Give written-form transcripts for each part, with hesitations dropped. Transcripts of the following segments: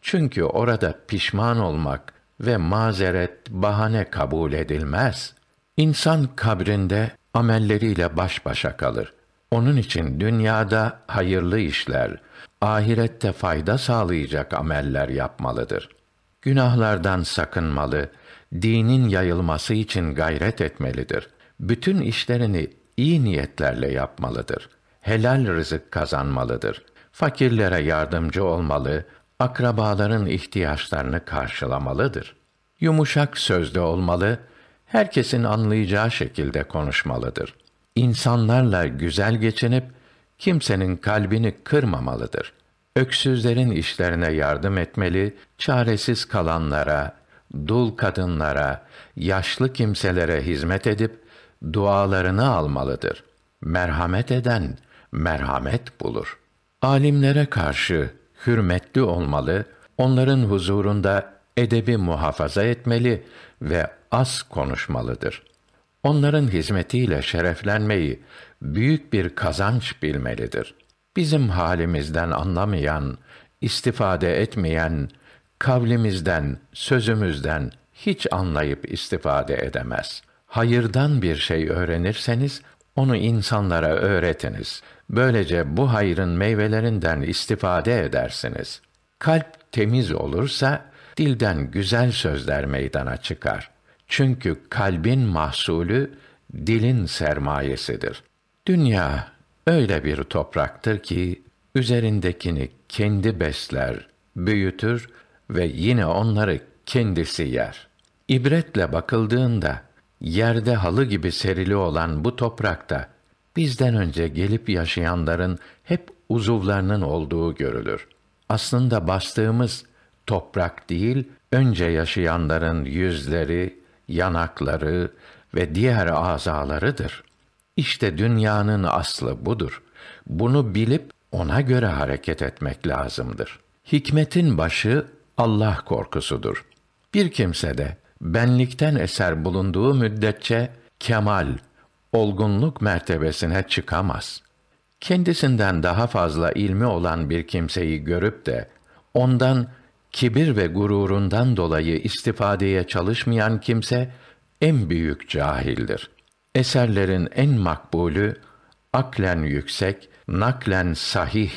Çünkü orada pişman olmak ve mazeret, bahane kabul edilmez. İnsan kabrinde amelleriyle baş başa kalır. Onun için dünyada hayırlı işler, ahirette fayda sağlayacak ameller yapmalıdır. Günahlardan sakınmalı, dinin yayılması için gayret etmelidir. Bütün işlerini iyi niyetlerle yapmalıdır. Helal rızık kazanmalıdır. Fakirlere yardımcı olmalı, akrabaların ihtiyaçlarını karşılamalıdır. Yumuşak sözlü olmalı, herkesin anlayacağı şekilde konuşmalıdır. İnsanlarla güzel geçinip kimsenin kalbini kırmamalıdır. Öksüzlerin işlerine yardım etmeli, çaresiz kalanlara, dul kadınlara, yaşlı kimselere hizmet edip dualarını almalıdır. Merhamet eden merhamet bulur. Alimlere karşı hürmetli olmalı, onların huzurunda edebi muhafaza etmeli ve az konuşmalıdır. Onların hizmetiyle şereflenmeyi büyük bir kazanç bilmelidir. Bizim halimizden anlamayan, istifade etmeyen, kavlimizden, sözümüzden hiç anlayıp istifade edemez. Hayırdan bir şey öğrenirseniz, onu insanlara öğretiniz. Böylece bu hayrın meyvelerinden istifade edersiniz. Kalp temiz olursa, dilden güzel sözler meydana çıkar. Çünkü kalbin mahsulü, dilin sermayesidir. Dünya öyle bir topraktır ki, üzerindekini kendi besler, büyütür ve yine onları kendisi yer. İbretle bakıldığında, yerde halı gibi serili olan bu toprakta, bizden önce gelip yaşayanların hep uzuvlarının olduğu görülür. Aslında bastığımız toprak değil, önce yaşayanların yüzleri, yanakları ve diğer azalarıdır. İşte dünyanın aslı budur. Bunu bilip ona göre hareket etmek lazımdır. Hikmetin başı Allah korkusudur. Bir kimse de benlikten eser bulunduğu müddetçe kemal, olgunluk mertebesine çıkamaz. Kendisinden daha fazla ilmi olan bir kimseyi görüp de ondan kibir ve gururundan dolayı istifadeye çalışmayan kimse en büyük cahildir. Eserlerin en makbulü aklen yüksek, naklen sahih,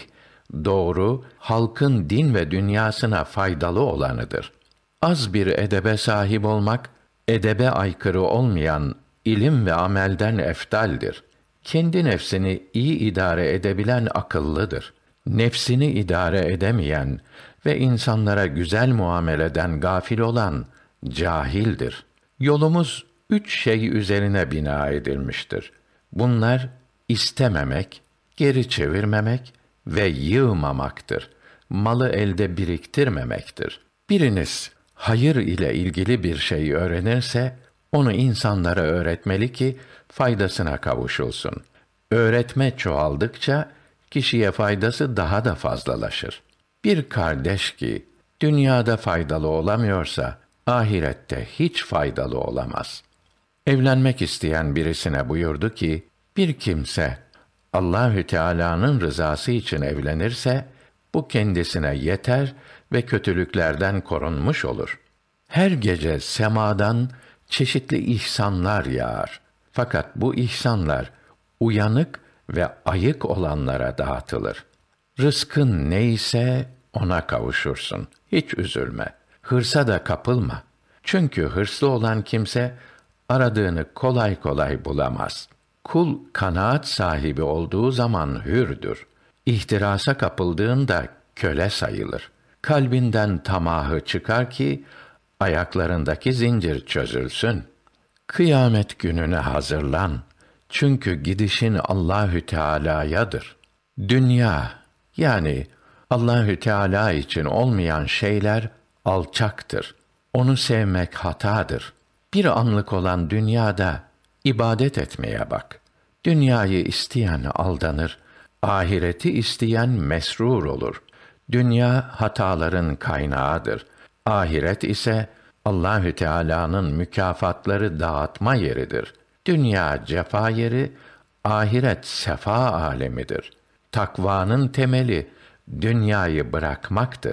doğru, halkın din ve dünyasına faydalı olanıdır. Az bir edebe sahip olmak, edebe aykırı olmayan ilim ve amelden eftaldir. Kendi nefsini iyi idare edebilen akıllıdır. Nefsini idare edemeyen ve insanlara güzel muameleden gafil olan cahildir. Yolumuz 3 şey üzerine bina edilmiştir. Bunlar istememek, geri çevirmemek ve yığmamaktır. Malı elde biriktirmemektir. Biriniz hayır ile ilgili bir şey öğrenirse, onu insanlara öğretmeli ki faydasına kavuşulsun. Öğretme çoğaldıkça kişiye faydası daha da fazlalaşır. Bir kardeş ki dünyada faydalı olamıyorsa, ahirette hiç faydalı olamaz. Evlenmek isteyen birisine buyurdu ki, bir kimse Allahü Teala'nın rızası için evlenirse, bu kendisine yeter ve kötülüklerden korunmuş olur. Her gece semadan çeşitli ihsanlar yağar. Fakat bu ihsanlar uyanık ve ayık olanlara dağıtılır. Rızkın neyse ona kavuşursun. Hiç üzülme. Hırsa da kapılma. Çünkü hırslı olan kimse aradığını kolay kolay bulamaz. Kul kanaat sahibi olduğu zaman hürdür. İhtirasa kapıldığında köle sayılır. Kalbinden tamahı çıkar ki ayaklarındaki zincir çözülsün. Kıyamet gününe hazırlan. Çünkü gidişin Allahü Teala'yadır. Dünya, yani Allahü Teala için olmayan şeyler alçaktır. Onu sevmek hatadır. Bir anlık olan dünyada ibadet etmeye bak. Dünyayı isteyen aldanır, ahireti isteyen mesrur olur. Dünya hataların kaynağıdır. Ahiret ise Allahü Teala'nın mükafatları dağıtma yeridir. Dünya cefa yeri, ahiret sefa alemidir. Takvanın temeli dünyayı bırakmaktır.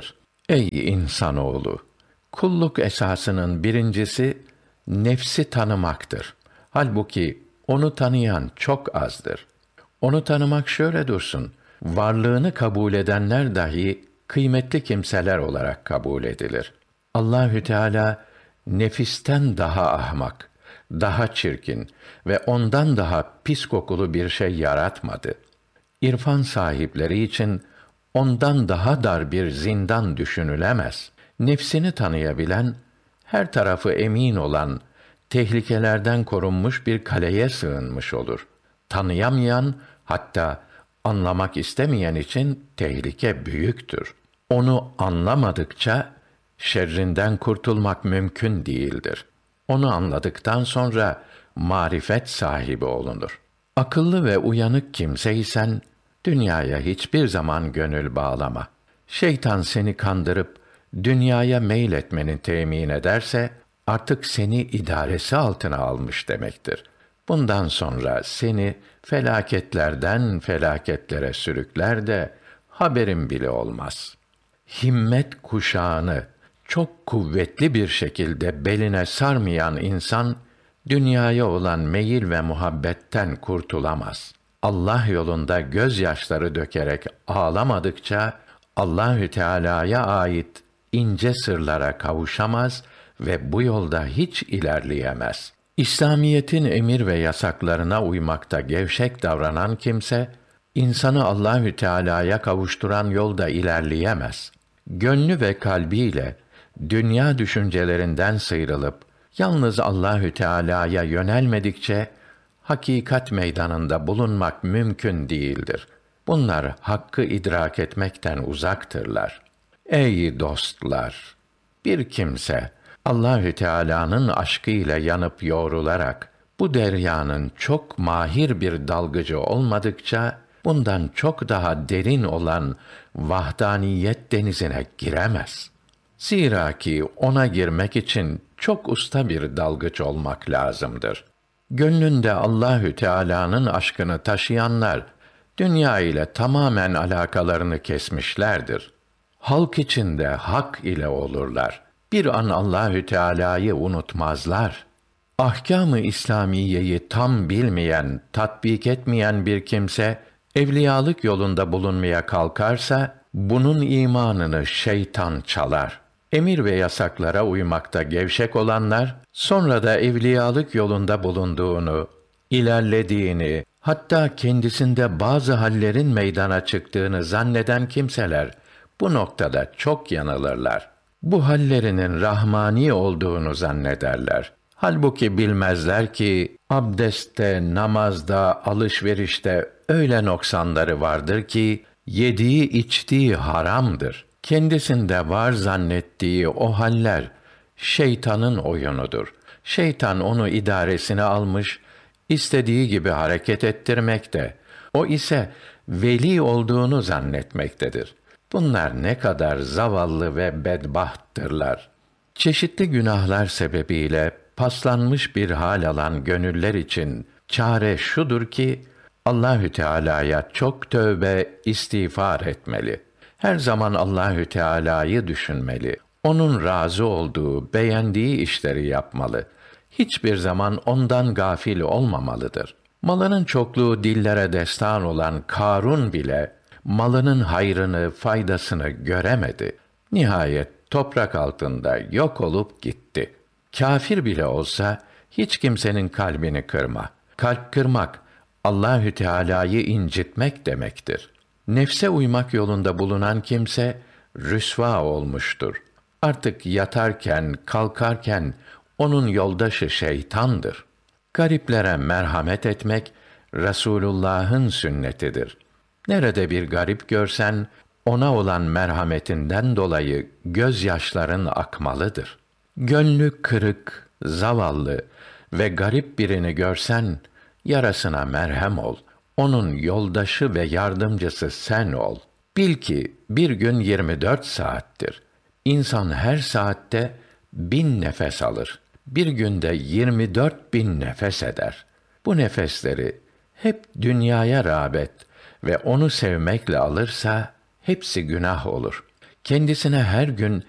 Ey insanoğlu! Kulluk esasının birincisi, nefsi tanımaktır. Halbuki onu tanıyan çok azdır. Onu tanımak şöyle dursun, varlığını kabul edenler dahi kıymetli kimseler olarak kabul edilir. Allahü Teala nefisten daha ahmak, daha çirkin ve ondan daha pis kokulu bir şey yaratmadı. İrfan sahipleri için ondan daha dar bir zindan düşünülemez. Nefsini tanıyabilen, her tarafı emin olan, tehlikelerden korunmuş bir kaleye sığınmış olur. Tanıyamayan, hatta anlamak istemeyen için tehlike büyüktür. Onu anlamadıkça şerrinden kurtulmak mümkün değildir. Onu anladıktan sonra marifet sahibi olunur. Akıllı ve uyanık kimseysen, dünyaya hiçbir zaman gönül bağlama. Şeytan seni kandırıp dünyaya meyletmeni temin ederse, artık seni idaresi altına almış demektir. Bundan sonra seni felaketlerden felaketlere sürükler de haberin bile olmaz. Himmet kuşağını çok kuvvetli bir şekilde beline sarmayan insan, dünyaya olan meyil ve muhabbetten kurtulamaz. Allah yolunda gözyaşları dökerek ağlamadıkça, Allahü Teala'ya ait ince sırlara kavuşamaz ve bu yolda hiç ilerleyemez. İslamiyetin emir ve yasaklarına uymakta gevşek davranan kimse, insanı Allahü Teala'ya kavuşturan yolda ilerleyemez. Gönlü ve kalbiyle dünya düşüncelerinden sıyrılıp yalnız Allahü Teala'ya yönelmedikçe hakikat meydanında bulunmak mümkün değildir. Bunlar hakkı idrak etmekten uzaktırlar. Ey dostlar! Bir kimse Allahü Teala'nın aşkı ile yanıp yoğrularak bu deryanın çok mahir bir dalgıcı olmadıkça bundan çok daha derin olan vahdaniyet denizine giremez. Zira ki ona girmek için çok usta bir dalgıç olmak lazımdır. Gönlünde Allahü Teala'nın aşkını taşıyanlar dünya ile tamamen alakalarını kesmişlerdir. Halk içinde hak ile olurlar. Bir an Allahü Teala'yı unutmazlar. Ahkâm-ı İslamiyeyi tam bilmeyen, tatbik etmeyen bir kimse evliyalık yolunda bulunmaya kalkarsa bunun imanını şeytan çalar. Emir ve yasaklara uymakta gevşek olanlar, sonra da evliyalık yolunda bulunduğunu, ilerlediğini, hatta kendisinde bazı hallerin meydana çıktığını zanneden kimseler, bu noktada çok yanılırlar. Bu hallerinin rahmani olduğunu zannederler. Halbuki bilmezler ki, abdestte, namazda, alışverişte öyle noksanları vardır ki, yediği içtiği haramdır. Kendisinde var zannettiği o haller, şeytanın oyunudur. Şeytan onu idaresine almış, istediği gibi hareket ettirmekte. O ise veli olduğunu zannetmektedir. Bunlar ne kadar zavallı ve bedbahttırlar. Çeşitli günahlar sebebiyle paslanmış bir hal alan gönüller için çare şudur ki, Allahü Teala'ya çok tövbe, istiğfar etmeli. Her zaman Allahü Teala'yı düşünmeli. Onun razı olduğu, beğendiği işleri yapmalı. Hiçbir zaman ondan gafil olmamalıdır. Malının çokluğu dillere destan olan Karun bile malının hayrını, faydasını göremedi. Nihayet toprak altında yok olup gitti. Kâfir bile olsa hiç kimsenin kalbini kırma. Kalp kırmak Allahü Teala'yı incitmek demektir. Nefse uymak yolunda bulunan kimse rüsva olmuştur. Artık yatarken, kalkarken onun yoldaşı şeytandır. Gariplere merhamet etmek Resulullah'ın sünnetidir. Nerede bir garip görsen ona olan merhametinden dolayı gözyaşların akmalıdır. Gönlü kırık, zavallı ve garip birini görsen yarasına merhem ol. Onun yoldaşı ve yardımcısı sen ol. Bil ki bir gün 24 saattir. İnsan her saatte 1000 nefes alır. Bir günde 24.000 nefes eder. Bu nefesleri hep dünyaya rağbet ve onu sevmekle alırsa hepsi günah olur. kendisine her gün